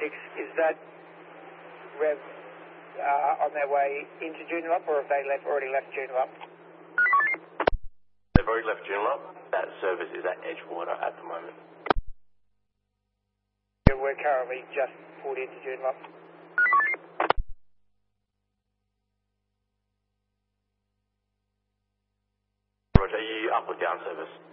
Is that Rev on their way into Joondalup, or have they already left Joondalup? They've already left Joondalup. That service is at Edgewater at the moment. We're currently just pulled into Joondalup. Roger, are you up or down service?